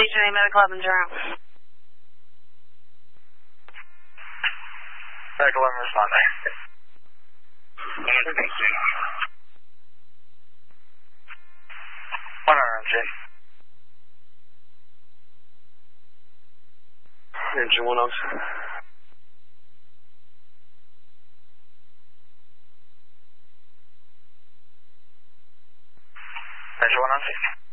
Station 8 Medical Club in Durham. Medical 11 responding. One RMG. Engine 1 off. Engine 1 on 60.